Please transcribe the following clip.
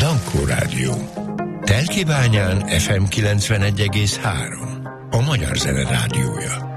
Dankó Rádió. Telkibányán FM 91,3. A Magyar Zene Rádiója.